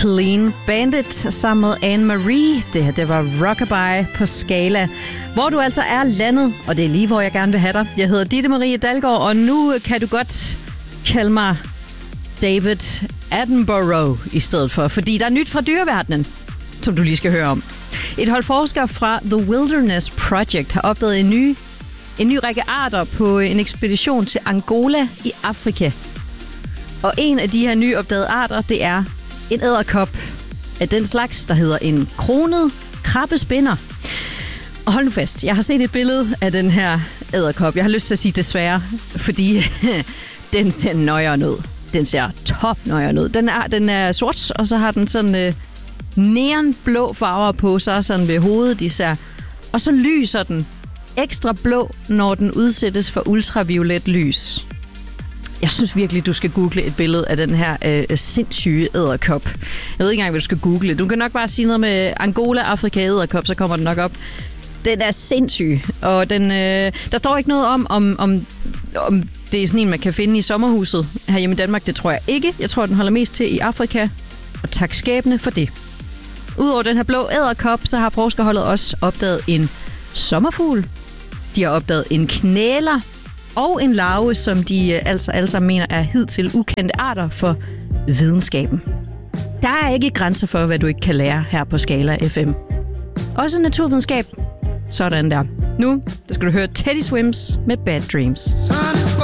Clean Bandit sammen med Anne-Marie. Det her, det var Rockabye på Skala, hvor du altså er landet, og det er lige, hvor jeg gerne vil have dig. Jeg hedder Ditte Marie Dalgaard, og nu kan du godt kalde mig David Attenborough i stedet for, fordi der er nyt fra dyreverdenen, som du lige skal høre om. Et hold forskere fra The Wilderness Project har opdaget en ny række arter på en ekspedition til Angola i Afrika. Og en af de her nyopdagede arter, det er en edderkop af den slags, der hedder en kronet krabbespinder. Og hold nu fast, jeg har set et billede af den her edderkop. Jeg har lyst til at sige desværre, fordi den ser nøjeren ud. Den ser topnøjeren ud. Den er sort, og så har den sådan neonblå farver på sig, sådan ved hovedet især. Og så lyser den ekstra blå, når den udsættes for ultraviolet lys. Jeg synes virkelig, du skal google et billede af den her sindssyge edderkop. Jeg ved ikke engang, hvad du skal google. Du kan nok bare sige noget med Angola, Afrika, edderkop, så kommer den nok op. Den er sindssyg, og der står ikke noget om det er sådan en, man kan finde i sommerhuset herhjemme i Danmark. Det tror jeg ikke. Jeg tror, den holder mest til i Afrika, og tak skæbne for det. Udover den her blå edderkop, så har forskerholdet også opdaget en sommerfugl. De har opdaget en knæler og en larve, som de altså alle sammen mener er hidtil ukendte arter for videnskaben. Der er ikke grænser for, hvad du ikke kan lære her på Skala FM. Også naturvidenskab. Sådan der. Nu der skal du høre Teddy Swims med Bad Dreams.